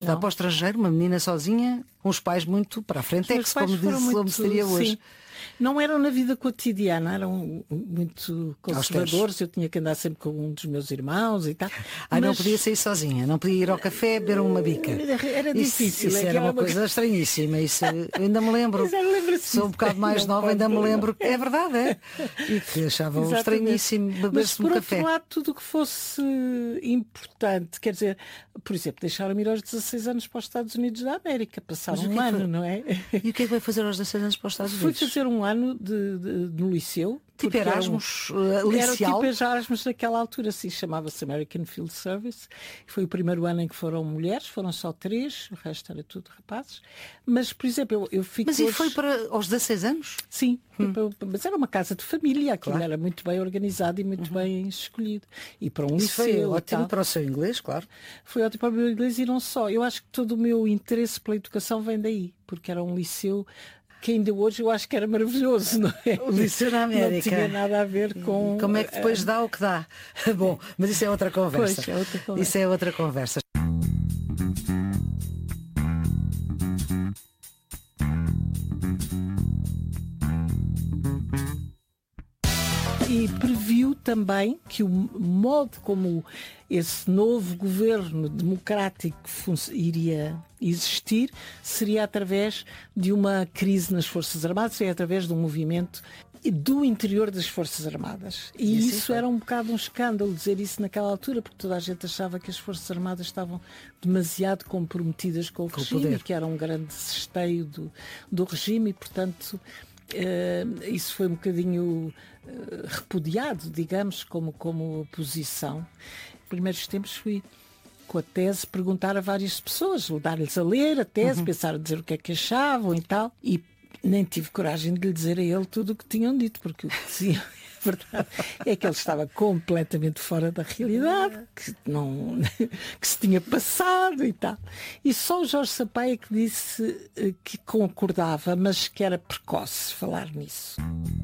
Está para o estrangeiro, uma menina sozinha, uns pais muito para a frente, como seria hoje. Sim. Não eram na vida cotidiana, eram muito conservadores. Eu tinha que andar sempre com um dos meus irmãos e tal. Mas não podia sair sozinha, não podia ir ao café beber uma bica. Era difícil. Isso era uma coisa estranhíssima. Isso, eu ainda me lembro. Sou um bocado mais nova, ainda me lembro. É verdade, é. E que achavam estranhíssimo beber-se um café. Mas por outro lado, tudo o que fosse importante, quer dizer, por exemplo, deixaram-me ir aos 16 anos para os Estados Unidos da América, passar um ano, não é? E o que é que vai fazer aos 16 anos para os Estados Unidos? Fui fazer um ano no liceu. Tipo Erasmus, era tipo Erasmus naquela altura, sim, chamava-se American Field Service. Foi o primeiro ano em que foram mulheres, foram só 3, o resto era tudo rapazes. Mas, por exemplo, eu fico. Mas e foi para aos 16 anos? Sim, mas era uma casa de família, aquilo era muito bem organizado e muito bem escolhido. E para um liceu. Foi ótimo para o seu inglês, claro. Foi ótimo para o meu inglês e não só. Eu acho que todo o meu interesse pela educação vem daí, porque era um liceu que ainda hoje eu acho que era maravilhoso, não é? O Liceu na América. Não tinha nada a ver com... Como é que depois dá o que dá? Bom, mas isso é outra conversa. Pois, é outra conversa. Isso é outra conversa. E previu também que o modo como esse novo governo democrático iria existir seria através de uma crise nas Forças Armadas, seria através de um movimento do interior das Forças Armadas. E isso era um bocado um escândalo dizer isso naquela altura, porque toda a gente achava que as Forças Armadas estavam demasiado comprometidas com o regime, que era um grande cesteio do regime e, portanto, isso foi um bocadinho repudiado, digamos, como oposição. Nos primeiros tempos fui com a tese perguntar a várias pessoas, dar-lhes a ler a tese, pensar a dizer o que é que achavam e tal, e nem tive coragem de lhe dizer a ele tudo o que tinham dito, porque o que diziam, a verdade é que ele estava completamente fora da realidade, que se tinha passado e tal. E só o Jorge Sampaio que disse que concordava, mas que era precoce falar nisso.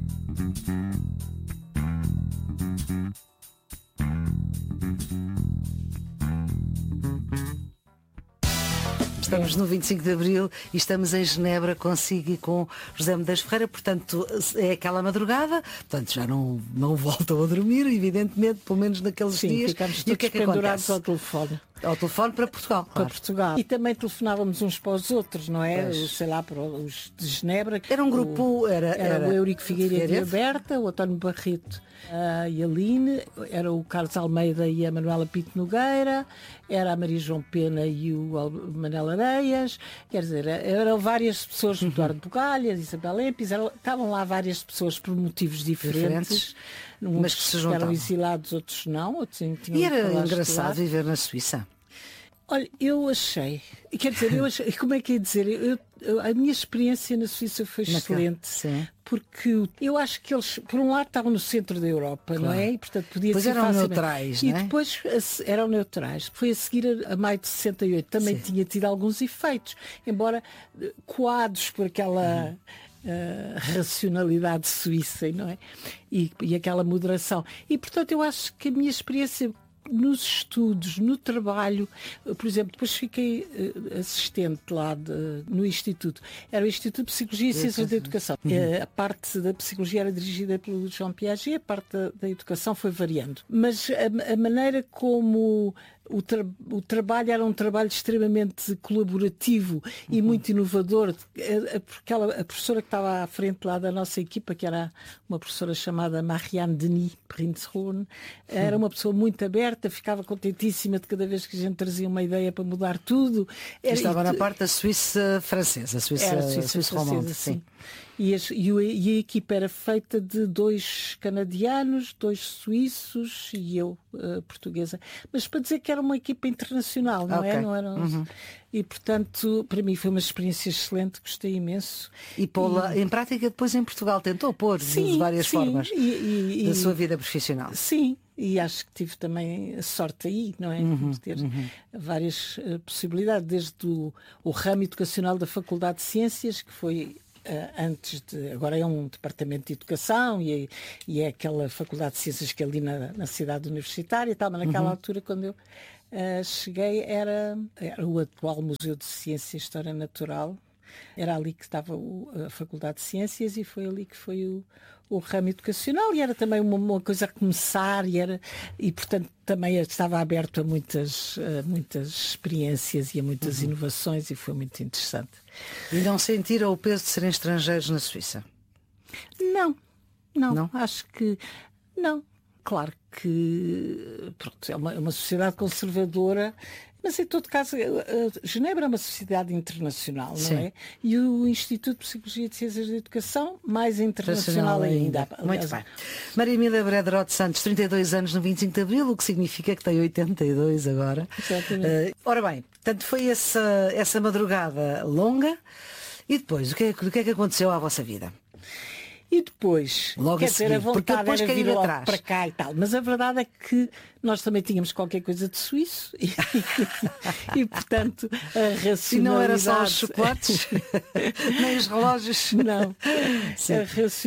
Estamos no 25 de Abril e estamos em Genebra consigo e com José Medeiros Ferreira, portanto é aquela madrugada, portanto já não voltam a dormir, evidentemente, pelo menos naqueles dias. Ficámos e o que é que pendurados ao telefone. Ao telefone para Portugal, Para claro. Portugal. E também telefonávamos uns para os outros, não é? Sei lá, para os de Genebra. Era um grupo, era o Eurico Figueiredo e a Berta, o António Barreto e a Aline, era o Carlos Almeida e a Manuela Pinto Nogueira, era a Maria João Pena e o Manel Areias, quer dizer, eram várias pessoas, Eduardo Bugalhas, Isabel Lempes, estavam lá várias pessoas por motivos diferentes. Mas que se juntavam. Eram exilados, outros não. Outros e era engraçado viver na Suíça. Olha, eu achei, quer dizer, como é que é dizer? A minha experiência na Suíça foi excelente. Sim. Porque eu acho que eles, por um lado, estavam no centro da Europa, claro. Não é? E, portanto, podia depois ser eram facilmente. neutrais, E não é? depois eram neutrais. Foi a seguir a maio de 68. Também tinha tido alguns efeitos, embora coados por aquela... racionalidade suíça, não é? E aquela moderação. E, portanto, eu acho que a minha experiência nos estudos, no trabalho, por exemplo, depois fiquei assistente lá no Instituto. Era o Instituto de Psicologia e Ciências da Educação. A parte da psicologia era dirigida pelo João Piaget, a parte da educação foi variando. Mas a maneira como o trabalho era um trabalho extremamente colaborativo e muito inovador, porque a professora que estava à frente lá da nossa equipa, que era uma professora chamada Marianne Denis Prinzhorn, era uma pessoa muito aberta, ficava contentíssima de cada vez que a gente trazia uma ideia para mudar tudo. Estava na parte da Suíça francesa, Suíça romana, sim. E a equipa era feita de 2 canadianos, 2 suíços e eu, portuguesa. Mas para dizer que era uma equipa internacional, não é? Não era... E, portanto, para mim foi uma experiência excelente, gostei imenso. E pô-la em prática depois em Portugal, tentou pôr de várias formas da sua vida profissional. Sim. E acho que tive também a sorte aí, não é? De ter várias possibilidades, desde o ramo educacional da Faculdade de Ciências, que foi antes de... Agora é um departamento de educação e é aquela Faculdade de Ciências que é ali na cidade universitária e tal, mas naquela altura, quando eu cheguei, era o atual Museu de Ciência e História Natural. Era ali que estava a Faculdade de Ciências e foi ali que foi o ramo educacional, e era também uma coisa a começar, e portanto também estava aberto a muitas experiências e a muitas inovações, e foi muito interessante. E não sentiram o peso de serem estrangeiros na Suíça? Não, acho que não. Claro que pronto, é uma sociedade conservadora, mas em todo caso, Genebra é uma sociedade internacional, não é? E o Instituto de Psicologia e de Ciências da Educação, mais internacional ainda. Muito bem. Maria Emília Brederode Santos, 32 anos no 25 de Abril, o que significa que tem 82 agora. Exatamente. Ora bem, portanto foi essa madrugada longa, e depois, o que é que aconteceu à vossa vida? E depois, logo quer dizer, a vontade era vir logo atrás para cá e tal. Mas a verdade é que nós também tínhamos qualquer coisa de suíço e portanto, a racionalidade... E não era só os chocolates, nem os relógios. Não. Sim.